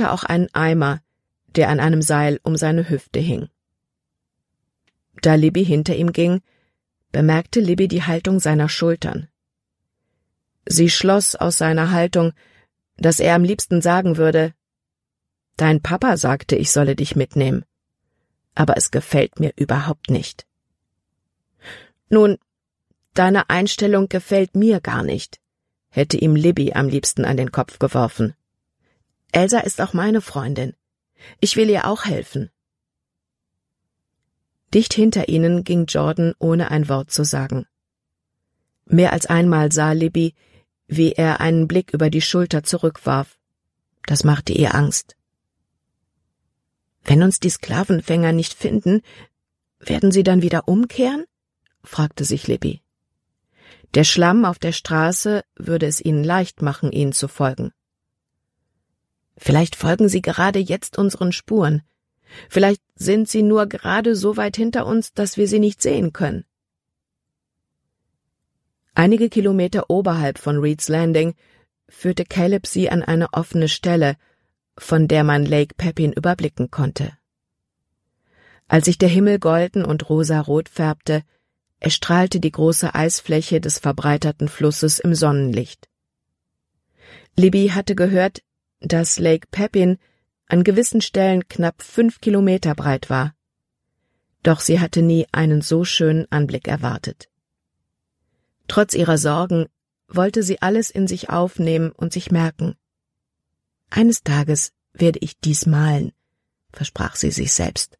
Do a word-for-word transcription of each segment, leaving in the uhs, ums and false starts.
hatte auch einen Eimer, der an einem Seil um seine Hüfte hing. Da Libby hinter ihm ging, bemerkte Libby die Haltung seiner Schultern. Sie schloss aus seiner Haltung, dass er am liebsten sagen würde: »Dein Papa sagte, ich solle dich mitnehmen, aber es gefällt mir überhaupt nicht.« »Nun, deine Einstellung gefällt mir gar nicht«, hätte ihm Libby am liebsten an den Kopf geworfen. »Elsa ist auch meine Freundin. Ich will ihr auch helfen.« Dicht hinter ihnen ging Jordan, ohne ein Wort zu sagen. Mehr als einmal sah Libby, wie er einen Blick über die Schulter zurückwarf. Das machte ihr Angst. »Wenn uns die Sklavenfänger nicht finden, werden sie dann wieder umkehren?« fragte sich Libby. Der Schlamm auf der Straße würde es ihnen leicht machen, ihnen zu folgen. »Vielleicht folgen sie gerade jetzt unseren Spuren. Vielleicht sind sie nur gerade so weit hinter uns, dass wir sie nicht sehen können.« Einige Kilometer oberhalb von Reed's Landing führte Caleb sie an eine offene Stelle, von der man Lake Pepin überblicken konnte. Als sich der Himmel golden und rosarot färbte, erstrahlte die große Eisfläche des verbreiterten Flusses im Sonnenlicht. Libby hatte gehört, dass Lake Pepin an gewissen Stellen knapp fünf Kilometer breit war. Doch sie hatte nie einen so schönen Anblick erwartet. Trotz ihrer Sorgen wollte sie alles in sich aufnehmen und sich merken. »Eines Tages werde ich dies malen«, versprach sie sich selbst.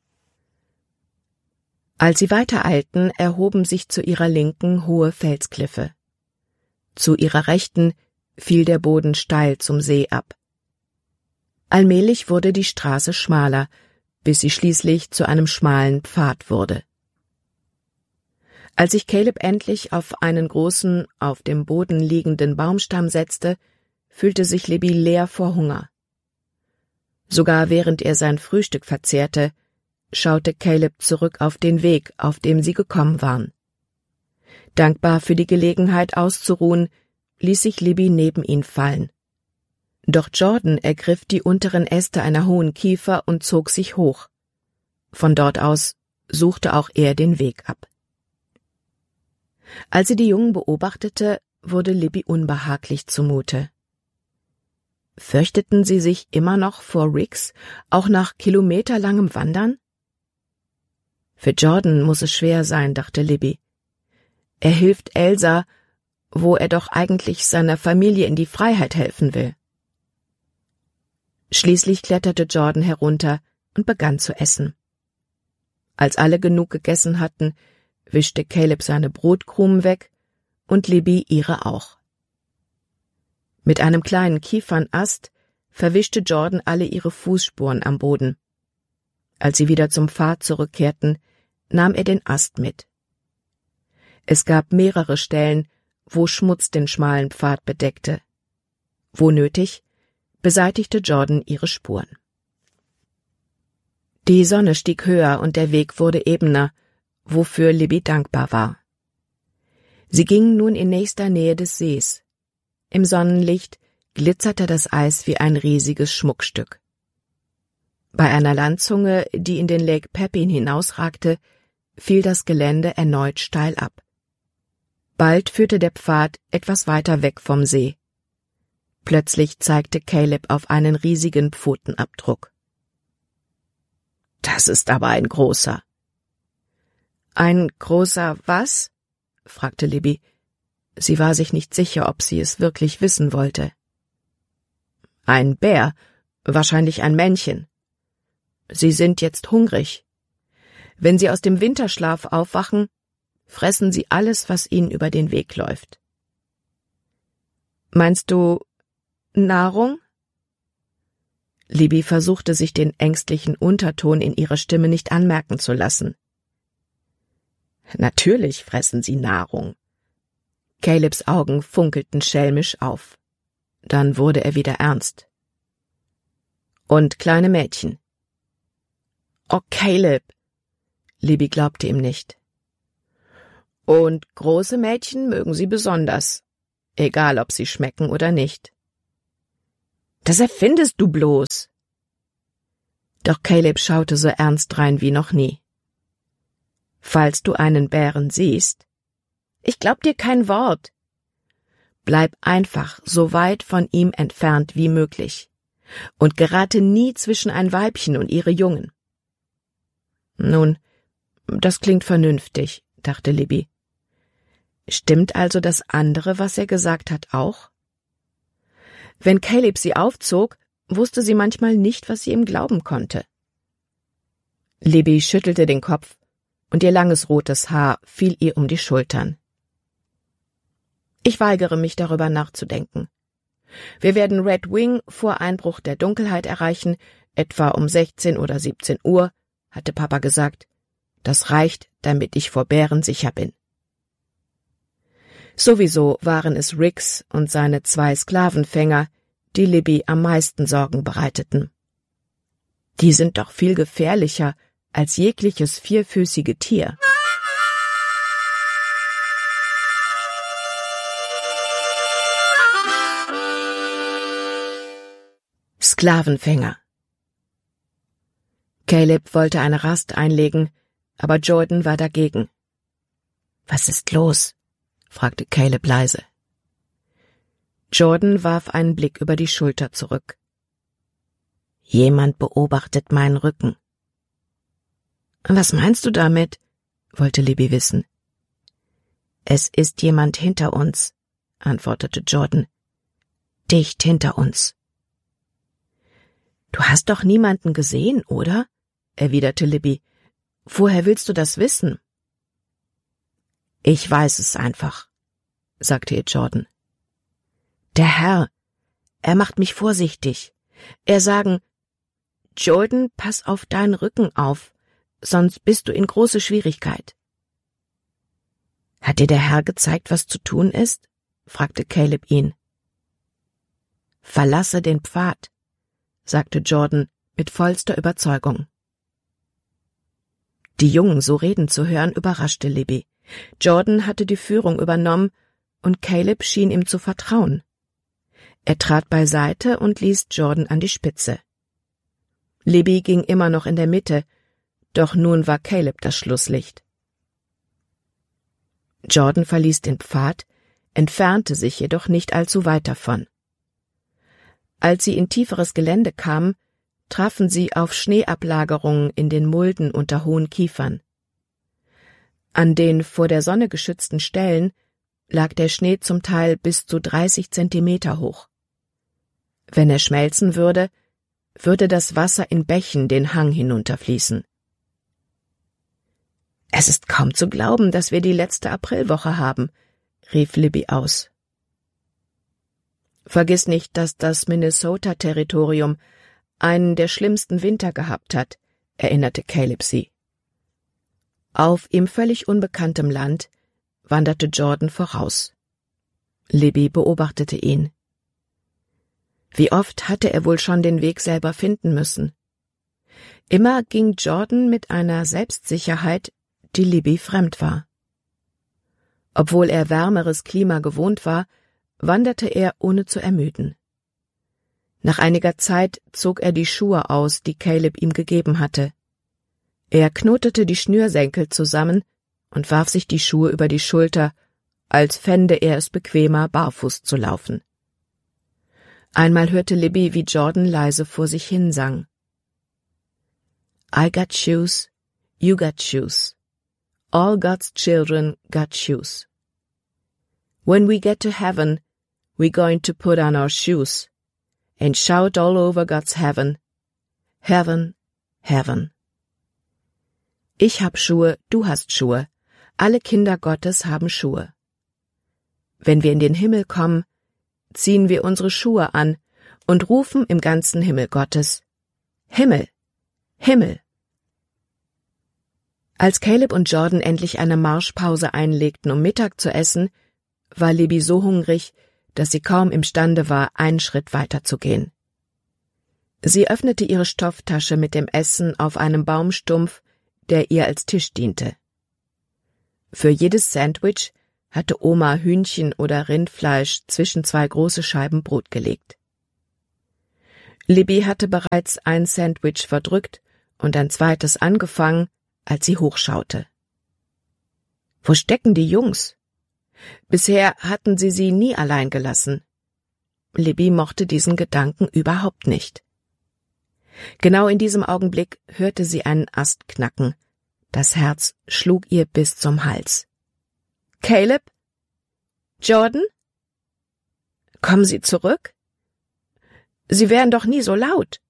Als sie weitereilten, erhoben sich zu ihrer Linken hohe Felskliffe. Zu ihrer Rechten fiel der Boden steil zum See ab. Allmählich wurde die Straße schmaler, bis sie schließlich zu einem schmalen Pfad wurde. Als sich Caleb endlich auf einen großen, auf dem Boden liegenden Baumstamm setzte, fühlte sich Libby leer vor Hunger. Sogar während er sein Frühstück verzehrte, schaute Caleb zurück auf den Weg, auf dem sie gekommen waren. Dankbar für die Gelegenheit auszuruhen, ließ sich Libby neben ihn fallen. Doch Jordan ergriff die unteren Äste einer hohen Kiefer und zog sich hoch. Von dort aus suchte auch er den Weg ab. Als sie die Jungen beobachtete, wurde Libby unbehaglich zumute. Fürchteten sie sich immer noch vor Riggs, auch nach kilometerlangem Wandern? Für Jordan muss es schwer sein, dachte Libby. Er hilft Elsa, wo er doch eigentlich seiner Familie in die Freiheit helfen will. Schließlich kletterte Jordan herunter und begann zu essen. Als alle genug gegessen hatten, wischte Caleb seine Brotkrumen weg und Libby ihre auch. Mit einem kleinen Kiefernast verwischte Jordan alle ihre Fußspuren am Boden. Als sie wieder zum Pfad zurückkehrten, nahm er den Ast mit. Es gab mehrere Stellen, wo Schmutz den schmalen Pfad bedeckte. Wo nötig, beseitigte Jordan ihre Spuren. Die Sonne stieg höher und der Weg wurde ebener, wofür Libby dankbar war. Sie gingen nun in nächster Nähe des Sees. Im Sonnenlicht glitzerte das Eis wie ein riesiges Schmuckstück. Bei einer Landzunge, die in den Lake Pepin hinausragte, fiel das Gelände erneut steil ab. Bald führte der Pfad etwas weiter weg vom See. Plötzlich zeigte Caleb auf einen riesigen Pfotenabdruck. »Das ist aber ein großer.« »Ein großer was?« fragte Libby. Sie war sich nicht sicher, ob sie es wirklich wissen wollte. »Ein Bär, wahrscheinlich ein Männchen. Sie sind jetzt hungrig. Wenn sie aus dem Winterschlaf aufwachen, fressen sie alles, was ihnen über den Weg läuft.« »Meinst du Nahrung?« Libby versuchte sich den ängstlichen Unterton in ihrer Stimme nicht anmerken zu lassen. »Natürlich fressen sie Nahrung.« Calebs Augen funkelten schelmisch auf. Dann wurde er wieder ernst. »Und kleine Mädchen.« »Oh, Caleb!« Libby glaubte ihm nicht. »Und große Mädchen mögen sie besonders, egal ob sie schmecken oder nicht.« Das erfindest du bloß. Doch Caleb schaute so ernst rein wie noch nie. Falls du einen Bären siehst, ich glaub dir kein Wort. Bleib einfach so weit von ihm entfernt wie möglich und gerate nie zwischen ein Weibchen und ihre Jungen. Nun, das klingt vernünftig, dachte Libby. Stimmt also das andere, was er gesagt hat, auch? Wenn Caleb sie aufzog, wusste sie manchmal nicht, was sie ihm glauben konnte. Libby schüttelte den Kopf, und ihr langes rotes Haar fiel ihr um die Schultern. Ich weigere mich, darüber nachzudenken. Wir werden Red Wing vor Einbruch der Dunkelheit erreichen, etwa um sechzehn oder siebzehn Uhr, hatte Papa gesagt. Das reicht, damit ich vor Bären sicher bin. Sowieso waren es Riggs und seine zwei Sklavenfänger, die Libby am meisten Sorgen bereiteten. Die sind doch viel gefährlicher als jegliches vierfüßige Tier. Sklavenfänger. Caleb wollte eine Rast einlegen, aber Jordan war dagegen. »Was ist los?« fragte Caleb leise. Jordan warf einen Blick über die Schulter zurück. »Jemand beobachtet meinen Rücken.« »Was meinst du damit?« wollte Libby wissen. »Es ist jemand hinter uns«, antwortete Jordan. »Dicht hinter uns.« »Du hast doch niemanden gesehen, oder?« erwiderte Libby. »Woher willst du das wissen?« »Ich weiß es einfach«, sagte ihr Jordan. »Der Herr, er macht mich vorsichtig. Er sagen, Jordan, pass auf deinen Rücken auf, sonst bist du in große Schwierigkeit.« »Hat dir der Herr gezeigt, was zu tun ist?« fragte Caleb ihn. »Verlasse den Pfad«, sagte Jordan mit vollster Überzeugung. Die Jungen so reden zu hören, überraschte Libby. Jordan hatte die Führung übernommen, und Caleb schien ihm zu vertrauen. Er trat beiseite und ließ Jordan an die Spitze. Libby ging immer noch in der Mitte, doch nun war Caleb das Schlusslicht. Jordan verließ den Pfad, entfernte sich jedoch nicht allzu weit davon. Als sie in tieferes Gelände kamen, trafen sie auf Schneeablagerungen in den Mulden unter hohen Kiefern. An den vor der Sonne geschützten Stellen lag der Schnee zum Teil bis zu dreißig Zentimeter hoch. Wenn er schmelzen würde, würde das Wasser in Bächen den Hang hinunterfließen. »Es ist kaum zu glauben, dass wir die letzte Aprilwoche haben«, rief Libby aus. »Vergiss nicht, dass das Minnesota-Territorium einen der schlimmsten Winter gehabt hat«, erinnerte Caleb sie. Auf ihm völlig unbekanntem Land wanderte Jordan voraus. Libby beobachtete ihn. Wie oft hatte er wohl schon den Weg selber finden müssen? Immer ging Jordan mit einer Selbstsicherheit, die Libby fremd war. Obwohl er wärmeres Klima gewohnt war, wanderte er ohne zu ermüden. Nach einiger Zeit zog er die Schuhe aus, die Caleb ihm gegeben hatte. Er knotete die Schnürsenkel zusammen und warf sich die Schuhe über die Schulter, als fände er es bequemer, barfuß zu laufen. Einmal hörte Libby, wie Jordan leise vor sich hin sang. I got shoes, you got shoes. All God's children got shoes. When we get to heaven, we're going to put on our shoes and shout all over God's heaven, Heaven, Heaven. Ich hab Schuhe, du hast Schuhe. Alle Kinder Gottes haben Schuhe. Wenn wir in den Himmel kommen, ziehen wir unsere Schuhe an und rufen im ganzen Himmel Gottes, Himmel, Himmel. Als Caleb und Jordan endlich eine Marschpause einlegten, um Mittag zu essen, war Libby so hungrig, dass sie kaum imstande war, einen Schritt weiterzugehen. Sie öffnete ihre Stofftasche mit dem Essen auf einem Baumstumpf, der ihr als Tisch diente. Für jedes Sandwich hatte Oma Hühnchen oder Rindfleisch zwischen zwei große Scheiben Brot gelegt. Libby hatte bereits ein Sandwich verdrückt und ein zweites angefangen, als sie hochschaute. Wo stecken die Jungs? Bisher hatten sie sie nie allein gelassen. Libby mochte diesen Gedanken überhaupt nicht. Genau in diesem Augenblick hörte sie einen Ast knacken. Das Herz schlug ihr bis zum Hals. »Caleb? Jordan? Kommen Sie zurück? Sie wären doch nie so laut.«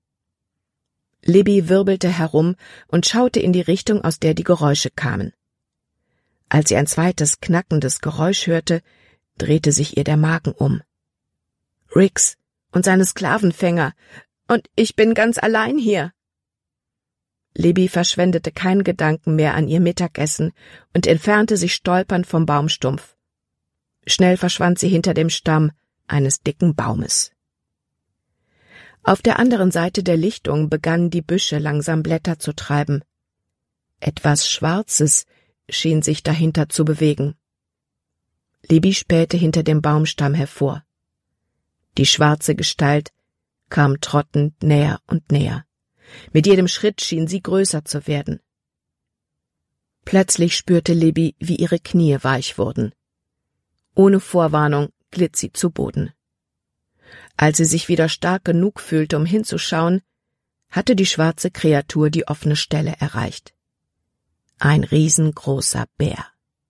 Libby wirbelte herum und schaute in die Richtung, aus der die Geräusche kamen. Als sie ein zweites knackendes Geräusch hörte, drehte sich ihr der Magen um. »Riggs und seine Sklavenfänger, und ich bin ganz allein hier.« Libby verschwendete keinen Gedanken mehr an ihr Mittagessen und entfernte sich stolpernd vom Baumstumpf. Schnell verschwand sie hinter dem Stamm eines dicken Baumes. Auf der anderen Seite der Lichtung begannen die Büsche langsam Blätter zu treiben. Etwas Schwarzes schien sich dahinter zu bewegen. Libby spähte hinter dem Baumstamm hervor. Die schwarze Gestalt kam trottend näher und näher. Mit jedem Schritt schien sie größer zu werden. Plötzlich spürte Libby, wie ihre Knie weich wurden. Ohne Vorwarnung glitt sie zu Boden. Als sie sich wieder stark genug fühlte, um hinzuschauen, hatte die schwarze Kreatur die offene Stelle erreicht. Ein riesengroßer Bär.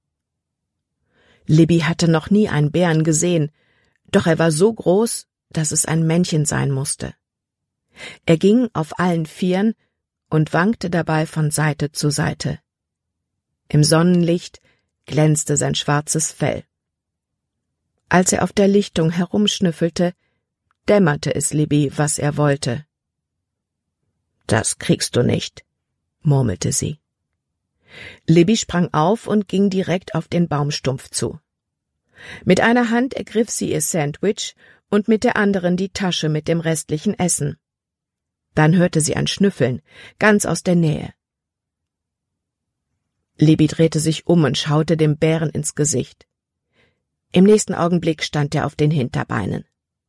Libby hatte noch nie einen Bären gesehen, doch er war so groß, dass es ein Männchen sein musste. Er ging auf allen Vieren und wankte dabei von Seite zu Seite. Im Sonnenlicht glänzte sein schwarzes Fell. Als er auf der Lichtung herumschnüffelte, dämmerte es Libby, was er wollte. »Das kriegst du nicht«, murmelte sie. Libby sprang auf und ging direkt auf den Baumstumpf zu. Mit einer Hand ergriff sie ihr Sandwich und mit der anderen die Tasche mit dem restlichen Essen. Dann hörte sie ein Schnüffeln, ganz aus der Nähe. Libby drehte sich um und schaute dem Bären ins Gesicht. Im nächsten Augenblick stand er auf den Hinterbeinen.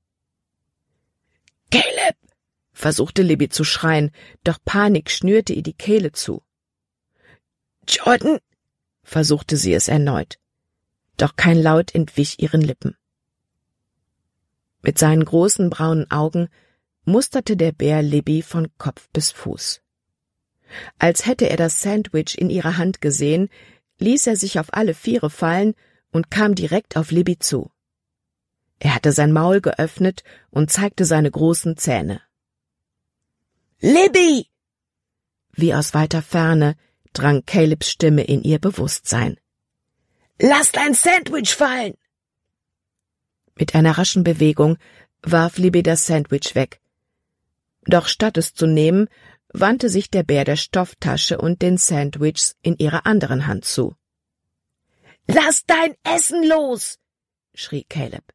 »Caleb!« versuchte Libby zu schreien, doch Panik schnürte ihr die Kehle zu. »Jordan!« versuchte sie es erneut, doch kein Laut entwich ihren Lippen. Mit seinen großen braunen Augen musterte der Bär Libby von Kopf bis Fuß. Als hätte er das Sandwich in ihrer Hand gesehen, ließ er sich auf alle Viere fallen und kam direkt auf Libby zu. Er hatte sein Maul geöffnet und zeigte seine großen Zähne. »Libby!« Wie aus weiter Ferne drang Calebs Stimme in ihr Bewusstsein. »Lass dein Sandwich fallen!« Mit einer raschen Bewegung warf Libby das Sandwich weg. Doch statt es zu nehmen, wandte sich der Bär der Stofftasche und den Sandwichs in ihrer anderen Hand zu. »Lass dein Essen los!« schrie Caleb.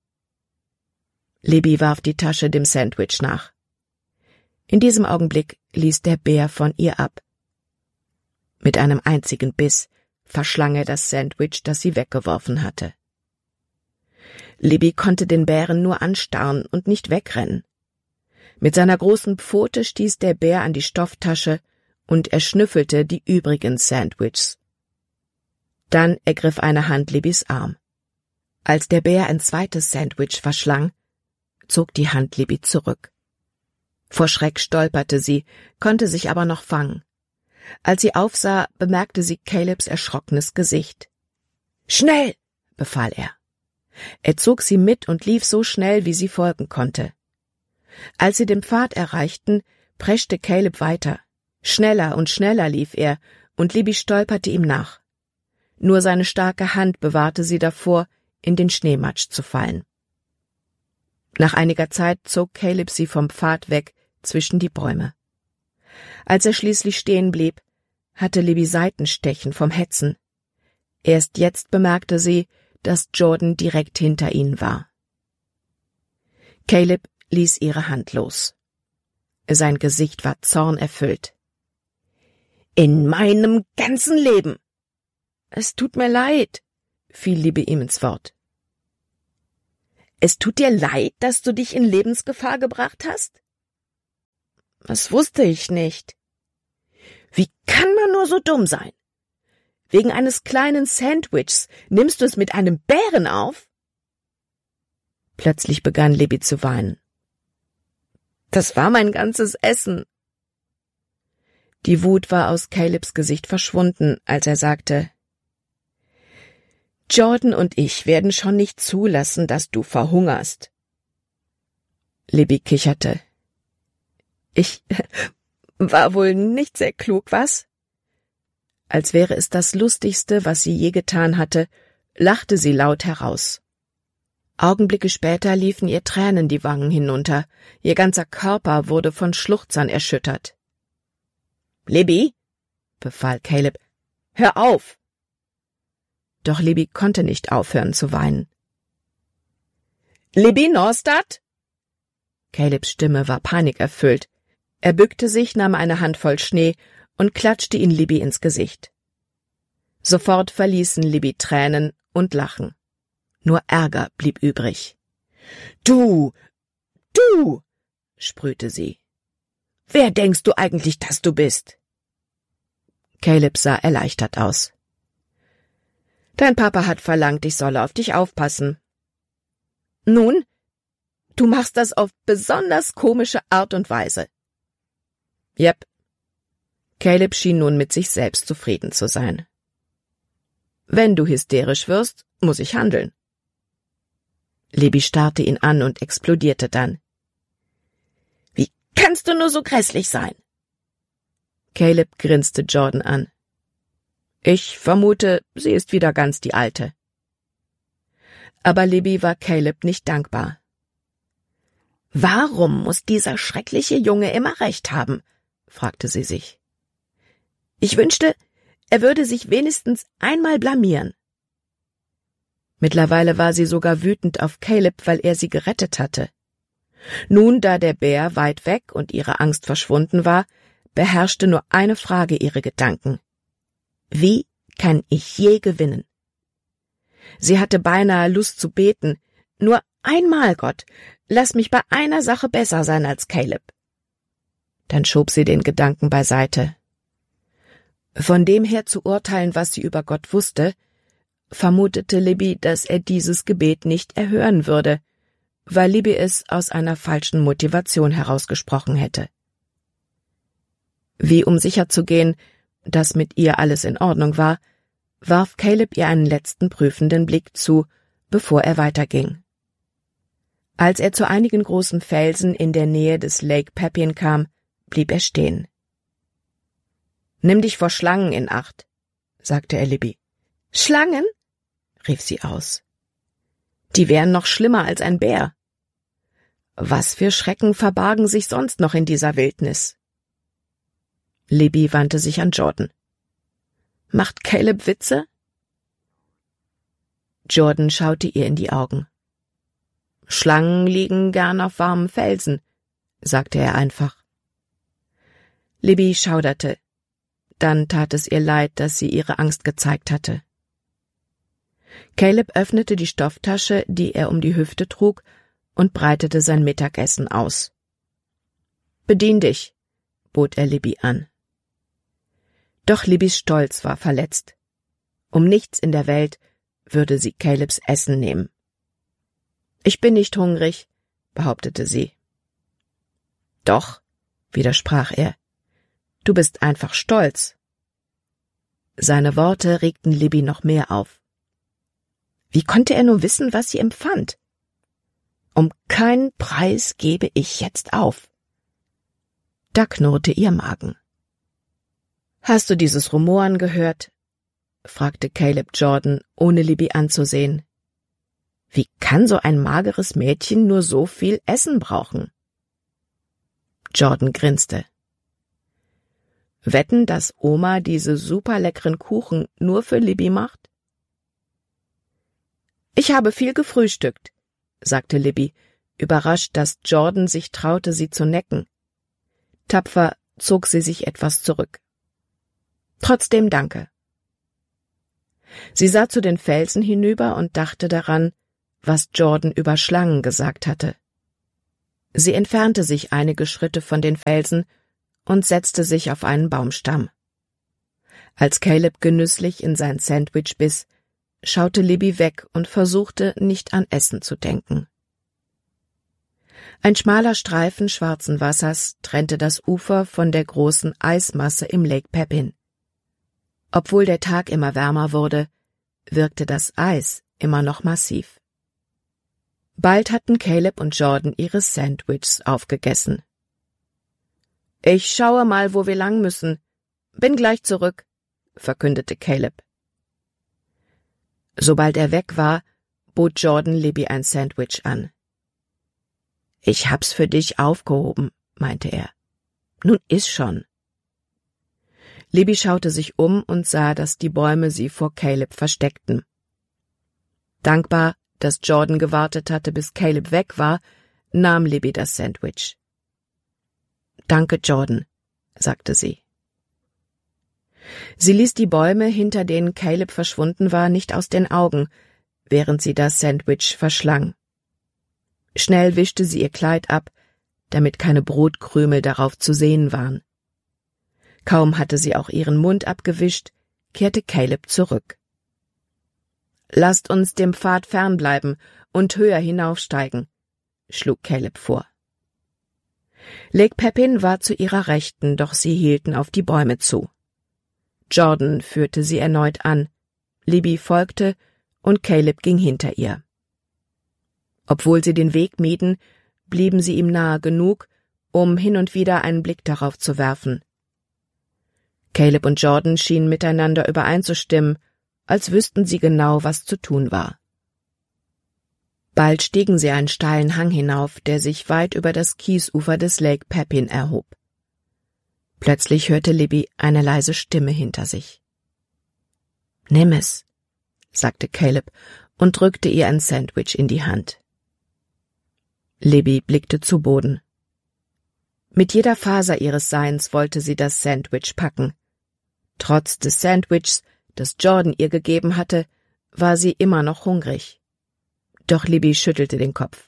Libby warf die Tasche dem Sandwich nach. In diesem Augenblick ließ der Bär von ihr ab. Mit einem einzigen Biss verschlang er das Sandwich, das sie weggeworfen hatte. Libby konnte den Bären nur anstarren und nicht wegrennen. Mit seiner großen Pfote stieß der Bär an die Stofftasche und er schnüffelte die übrigen Sandwiches. Dann ergriff eine Hand Libbys Arm. Als der Bär ein zweites Sandwich verschlang, zog die Hand Libby zurück. Vor Schreck stolperte sie, konnte sich aber noch fangen. Als sie aufsah, bemerkte sie Calebs erschrockenes Gesicht. »Schnell!« befahl er. Er zog sie mit und lief so schnell, wie sie folgen konnte. Als sie den Pfad erreichten, preschte Caleb weiter. Schneller und schneller lief er, und Libby stolperte ihm nach. Nur seine starke Hand bewahrte sie davor, in den Schneematsch zu fallen. Nach einiger Zeit zog Caleb sie vom Pfad weg zwischen die Bäume. Als er schließlich stehen blieb, hatte Libby Seitenstechen vom Hetzen. Erst jetzt bemerkte sie, dass Jordan direkt hinter ihnen war. Caleb ließ ihre Hand los. Sein Gesicht war zornerfüllt. »In meinem ganzen Leben!« »Es tut mir leid«, fiel Libby ihm ins Wort. Es tut dir leid, dass du dich in Lebensgefahr gebracht hast? Das wusste ich nicht. Wie kann man nur so dumm sein? Wegen eines kleinen Sandwichs nimmst du es mit einem Bären auf? Plötzlich begann Libby zu weinen. Das war mein ganzes Essen. Die Wut war aus Calebs Gesicht verschwunden, als er sagte, Jordan und ich werden schon nicht zulassen, dass du verhungerst. Libby kicherte. Ich war wohl nicht sehr klug, was? Als wäre es das Lustigste, was sie je getan hatte, lachte sie laut heraus. Augenblicke später liefen ihr Tränen die Wangen hinunter, ihr ganzer Körper wurde von Schluchzern erschüttert. »Libby«, befahl Caleb, »hör auf!« Doch Libby konnte nicht aufhören zu weinen. »Libby Norstad?« Calebs Stimme war panikerfüllt. Er bückte sich, nahm eine Handvoll Schnee und klatschte ihn Libby ins Gesicht. Sofort verließen Libby Tränen und Lachen. Nur Ärger blieb übrig. »Du, du«, sprühte sie. »Wer denkst du eigentlich, dass du bist?« Caleb sah erleichtert aus. »Dein Papa hat verlangt, ich solle auf dich aufpassen.« »Nun, du machst das auf besonders komische Art und Weise.« »Jep.« Caleb schien nun mit sich selbst zufrieden zu sein. »Wenn du hysterisch wirst, muss ich handeln.« Libby starrte ihn an und explodierte dann. »Wie kannst du nur so grässlich sein?« Caleb grinste Jordan an. »Ich vermute, sie ist wieder ganz die Alte.« Aber Libby war Caleb nicht dankbar. »Warum muss dieser schreckliche Junge immer recht haben?« fragte sie sich. »Ich wünschte, er würde sich wenigstens einmal blamieren.« Mittlerweile war sie sogar wütend auf Caleb, weil er sie gerettet hatte. Nun, da der Bär weit weg und ihre Angst verschwunden war, beherrschte nur eine Frage ihre Gedanken. Wie kann ich je gewinnen? Sie hatte beinahe Lust zu beten. Nur einmal, Gott, lass mich bei einer Sache besser sein als Caleb. Dann schob sie den Gedanken beiseite. Von dem her zu urteilen, was sie über Gott wusste, vermutete Libby, dass er dieses Gebet nicht erhören würde, weil Libby es aus einer falschen Motivation herausgesprochen hätte. Wie um sicherzugehen, dass mit ihr alles in Ordnung war, warf Caleb ihr einen letzten prüfenden Blick zu, bevor er weiterging. Als er zu einigen großen Felsen in der Nähe des Lake Pepin kam, blieb er stehen. »Nimm dich vor Schlangen in Acht«, sagte er Libby. »Schlangen?« rief sie aus. »Die wären noch schlimmer als ein Bär. Was für Schrecken verbargen sich sonst noch in dieser Wildnis?« Libby wandte sich an Jordan. »Macht Caleb Witze?« Jordan schaute ihr in die Augen. »Schlangen liegen gern auf warmen Felsen«, sagte er einfach. Libby schauderte. Dann tat es ihr leid, dass sie ihre Angst gezeigt hatte. Caleb öffnete die Stofftasche, die er um die Hüfte trug, und breitete sein Mittagessen aus. »Bedien dich«, bot er Libby an. Doch Libbys Stolz war verletzt. Um nichts in der Welt würde sie Calebs Essen nehmen. »Ich bin nicht hungrig«, behauptete sie. »Doch«, widersprach er, »du bist einfach stolz.« Seine Worte regten Libby noch mehr auf. Wie konnte er nur wissen, was sie empfand? »Um keinen Preis gebe ich jetzt auf.« Da knurrte ihr Magen. »Hast du dieses Rumoren gehört?« fragte Caleb Jordan, ohne Libby anzusehen. »Wie kann so ein mageres Mädchen nur so viel Essen brauchen?« Jordan grinste. »Wetten, dass Oma diese superleckeren Kuchen nur für Libby macht?« »Ich habe viel gefrühstückt«, sagte Libby, überrascht, dass Jordan sich traute, sie zu necken. Tapfer zog sie sich etwas zurück. »Trotzdem danke.« Sie sah zu den Felsen hinüber und dachte daran, was Jordan über Schlangen gesagt hatte. Sie entfernte sich einige Schritte von den Felsen und setzte sich auf einen Baumstamm. Als Caleb genüsslich in sein Sandwich biss, schaute Libby weg und versuchte, nicht an Essen zu denken. Ein schmaler Streifen schwarzen Wassers trennte das Ufer von der großen Eismasse im Lake Pepin. Obwohl der Tag immer wärmer wurde, wirkte das Eis immer noch massiv. Bald hatten Caleb und Jordan ihre Sandwiches aufgegessen. »Ich schaue mal, wo wir lang müssen. Bin gleich zurück«, verkündete Caleb. Sobald er weg war, bot Jordan Libby ein Sandwich an. »Ich hab's für dich aufgehoben«, meinte er. »Nun iss schon.« Libby schaute sich um und sah, dass die Bäume sie vor Caleb versteckten. Dankbar, dass Jordan gewartet hatte, bis Caleb weg war, nahm Libby das Sandwich. »Danke, Jordan«, sagte sie. Sie ließ die Bäume, hinter denen Caleb verschwunden war, nicht aus den Augen, während sie das Sandwich verschlang. Schnell wischte sie ihr Kleid ab, damit keine Brotkrümel darauf zu sehen waren. Kaum hatte sie auch ihren Mund abgewischt, kehrte Caleb zurück. »Lasst uns dem Pfad fernbleiben und höher hinaufsteigen«, schlug Caleb vor. Lake Pepin war zu ihrer Rechten, doch sie hielten auf die Bäume zu. Jordan führte sie erneut an, Libby folgte und Caleb ging hinter ihr. Obwohl sie den Weg mieden, blieben sie ihm nahe genug, um hin und wieder einen Blick darauf zu werfen. Caleb und Jordan schienen miteinander übereinzustimmen, als wüssten sie genau, was zu tun war. Bald stiegen sie einen steilen Hang hinauf, der sich weit über das Kiesufer des Lake Pepin erhob. Plötzlich hörte Libby eine leise Stimme hinter sich. »Nimm es«, sagte Caleb und drückte ihr ein Sandwich in die Hand. Libby blickte zu Boden. Mit jeder Faser ihres Seins wollte sie das Sandwich packen. Trotz des Sandwichs, das Jordan ihr gegeben hatte, war sie immer noch hungrig. Doch Libby schüttelte den Kopf.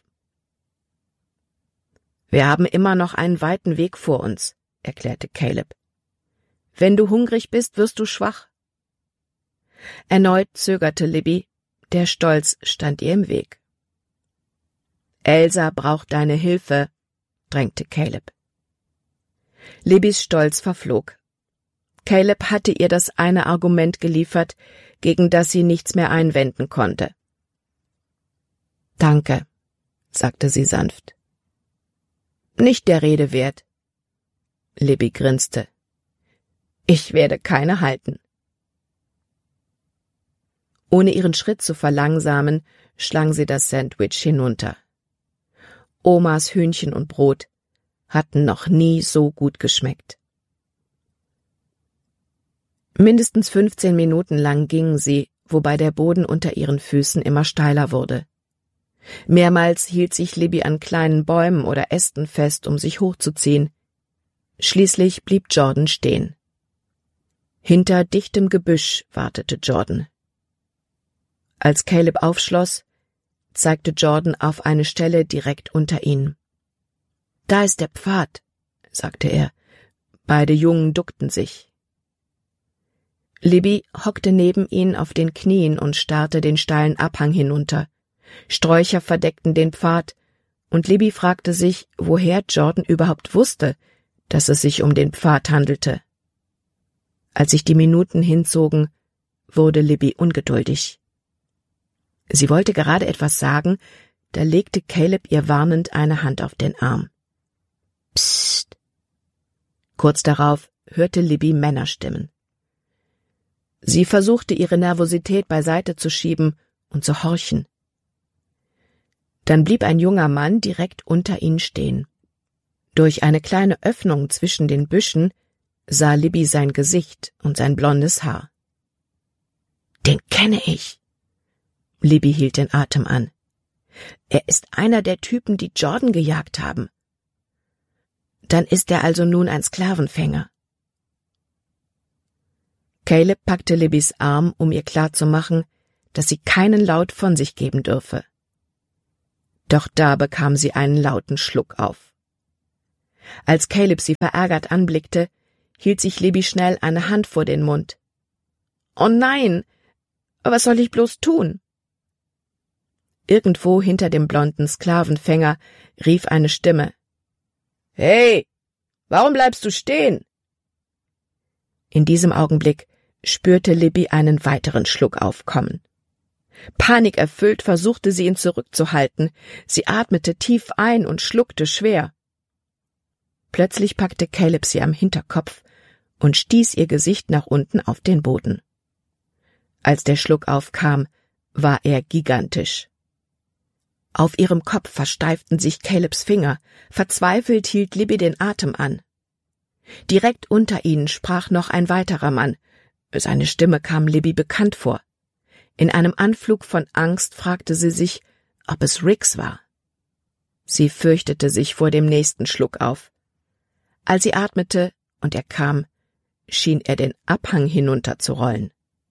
»Wir haben immer noch einen weiten Weg vor uns«, erklärte Caleb. »Wenn du hungrig bist, wirst du schwach.« Erneut zögerte Libby, der Stolz stand ihr im Weg. »Elsa braucht deine Hilfe«, drängte Caleb. Libbys Stolz verflog. Caleb hatte ihr das eine Argument geliefert, gegen das sie nichts mehr einwenden konnte. »Danke«, sagte sie sanft. »Nicht der Rede wert.« Libby grinste. »Ich werde keine halten.« Ohne ihren Schritt zu verlangsamen, schlang sie das Sandwich hinunter. Omas Hühnchen und Brot hatten noch nie so gut geschmeckt. Mindestens fünfzehn Minuten lang gingen sie, wobei der Boden unter ihren Füßen immer steiler wurde. Mehrmals hielt sich Libby an kleinen Bäumen oder Ästen fest, um sich hochzuziehen. Schließlich blieb Jordan stehen. Hinter dichtem Gebüsch wartete Jordan. Als Caleb aufschloss, zeigte Jordan auf eine Stelle direkt unter ihnen. »Da ist der Pfad«, sagte er. Beide Jungen duckten sich. Libby hockte neben ihnen auf den Knien und starrte den steilen Abhang hinunter. Sträucher verdeckten den Pfad, und Libby fragte sich, woher Jordan überhaupt wusste, dass es sich um den Pfad handelte. Als sich die Minuten hinzogen, wurde Libby ungeduldig. Sie wollte gerade etwas sagen, da legte Caleb ihr warnend eine Hand auf den Arm. »Psst!« Kurz darauf hörte Libby Männerstimmen. Sie versuchte, ihre Nervosität beiseite zu schieben und zu horchen. Dann blieb ein junger Mann direkt unter ihnen stehen. Durch eine kleine Öffnung zwischen den Büschen sah Libby sein Gesicht und sein blondes Haar. »Den kenne ich!« Libby hielt den Atem an. »Er ist einer der Typen, die Jordan gejagt haben. Dann ist er also nun ein Sklavenfänger.« Caleb packte Libbys Arm, um ihr klarzumachen, dass sie keinen Laut von sich geben dürfe. Doch da bekam sie einen lauten Schluck auf. Als Caleb sie verärgert anblickte, hielt sich Libby schnell eine Hand vor den Mund. »Oh nein! Was soll ich bloß tun?« Irgendwo hinter dem blonden Sklavenfänger rief eine Stimme. »Hey, warum bleibst du stehen?« In diesem Augenblick spürte Libby einen weiteren Schluck aufkommen. Panikerfüllt versuchte sie ihn zurückzuhalten. Sie atmete tief ein und schluckte schwer. Plötzlich packte Caleb sie am Hinterkopf und stieß ihr Gesicht nach unten auf den Boden. Als der Schluck aufkam, war er gigantisch. Auf ihrem Kopf versteiften sich Calebs Finger. Verzweifelt hielt Libby den Atem an. Direkt unter ihnen sprach noch ein weiterer Mann. Seine Stimme kam Libby bekannt vor. In einem Anflug von Angst fragte sie sich, ob es Riggs war. Sie fürchtete sich vor dem nächsten Schluck auf. Als sie atmete und er kam, schien er den Abhang hinunterzurollen.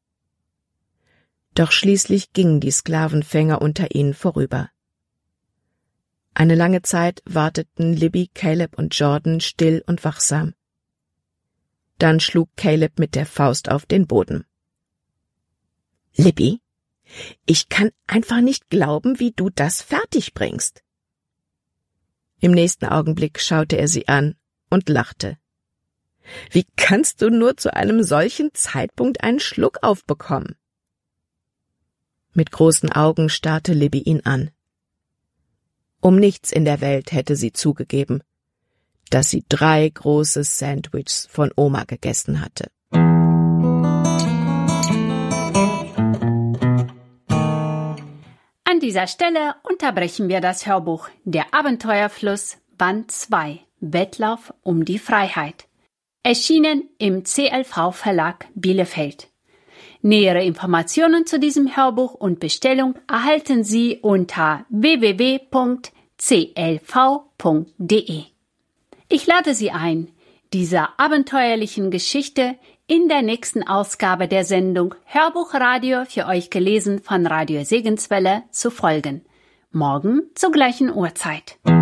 Doch schließlich gingen die Sklavenfänger unter ihnen vorüber. Eine lange Zeit warteten Libby, Caleb und Jordan still und wachsam. Dann schlug Caleb mit der Faust auf den Boden. »Libby, ich kann einfach nicht glauben, wie du das fertig bringst.« Im nächsten Augenblick schaute er sie an und lachte. »Wie kannst du nur zu einem solchen Zeitpunkt einen Schluck aufbekommen?« Mit großen Augen starrte Libby ihn an. Um nichts in der Welt hätte sie zugegeben, dass sie drei große Sandwiches von Oma gegessen hatte. An dieser Stelle unterbrechen wir das Hörbuch Der Abenteuerfluss Band zwei Wettlauf um die Freiheit, erschienen im C L V-Verlag Bielefeld. Nähere Informationen zu diesem Hörbuch und Bestellung erhalten Sie unter w w w punkt c l v punkt d e. Ich lade Sie ein, dieser abenteuerlichen Geschichte in der nächsten Ausgabe der Sendung Hörbuchradio für euch gelesen von Radio Segenswelle zu folgen. Morgen zur gleichen Uhrzeit.